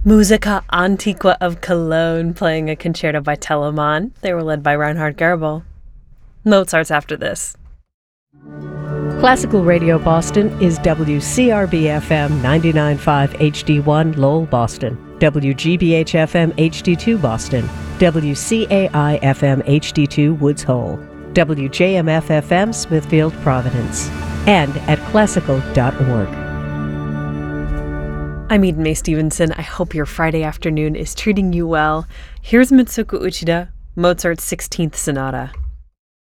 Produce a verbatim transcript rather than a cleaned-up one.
Musica Antiqua of Cologne playing a concerto by Telemann. They were led by Reinhard Goebel. Mozart's after this. Classical Radio Boston is W C R B F M ninety-nine point five H D one Lowell, Boston, W G B H F M H D two Boston, W C A I F M H D two Woods Hole, W J M F F M Smithfield, Providence, and at classical dot org. I'm Eden Mae Stevenson. I hope your Friday afternoon is treating you well. Here's Mitsuko Uchida, Mozart's sixteenth Sonata.